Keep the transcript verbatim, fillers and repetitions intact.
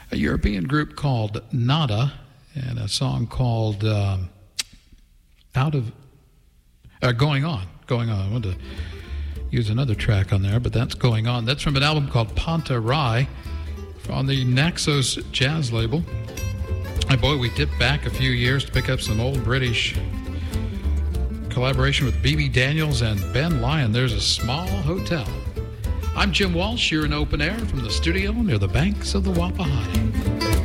a European group called Nada, and a song called um, Out of uh, Going On. Going On. I wanted to use another track on there, but that's Going On. That's from an album called Panta Rai on the Naxos Jazz label. And boy, we dipped back a few years to pick up some old British collaboration with B B Daniels and Ben Lyon. There's a Small Hotel. I'm Jim Walsh. You're in Open Air from the studio near the banks of the Wapahani.